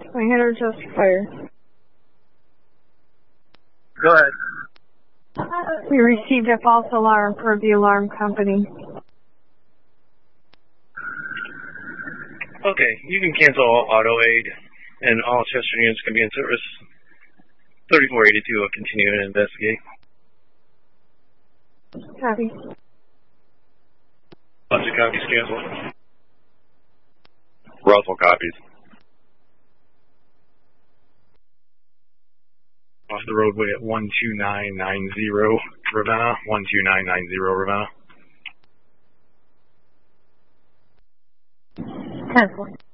My header just fired. Go ahead. We received a false alarm for the alarm company. Okay, you can cancel all auto aid, and all Chester units can be in service. 3482 will continue to investigate. Copy. Bunch of copies canceled. Russell copies. Off the roadway at 12990 Ravenna. 12990 Ravenna. 10-4.